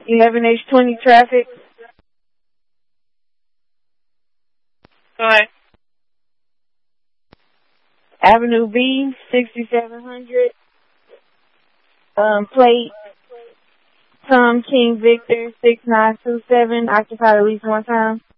11H20 traffic. Go ahead. Avenue B, 6700. Plate, Tom King Victor, 6927, occupied at least one time.